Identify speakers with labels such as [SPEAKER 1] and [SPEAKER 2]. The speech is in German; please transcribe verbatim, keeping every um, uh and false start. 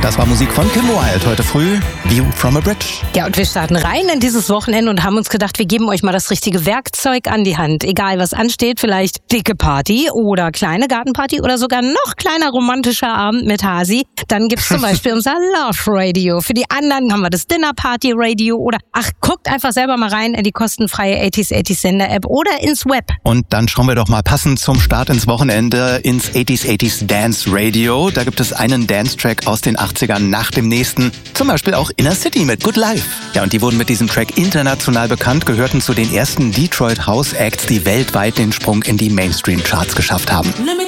[SPEAKER 1] Das war Musik von Kim Wilde heute früh. View from a Bridge.
[SPEAKER 2] Ja, und wir starten rein in dieses Wochenende und haben uns gedacht, wir geben euch mal das richtige Werkzeug an die Hand. Egal, was ansteht, vielleicht dicke Party oder kleine Gartenparty oder sogar noch kleiner romantischer Abend mit Hasi. Dann gibt's zum Beispiel unser Love Radio. Für die anderen haben wir das Dinner Party Radio oder ach, guckt einfach selber mal rein in die kostenfreie achtziger achtziger Sender App oder ins Web.
[SPEAKER 1] Und dann schauen wir doch mal passend zum Start ins Wochenende ins achtziger achtziger Dance Radio. Da gibt es einen Dance-Track aus den achtzigern nach dem nächsten. Zum Beispiel auch Inner City mit Good Life. Ja, und die wurden mit diesem Track international bekannt, gehörten zu den ersten Detroit House Acts, die weltweit den Sprung in die Mainstream-Charts geschafft haben.